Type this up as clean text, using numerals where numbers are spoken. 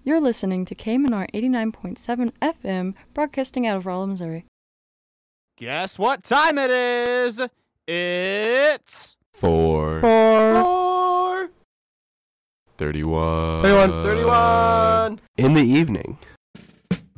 You're listening to KMNR 89.7 FM, broadcasting out of Rolla, Missouri. Guess what time it is? It's 4. 4. 31. 31. In the evening.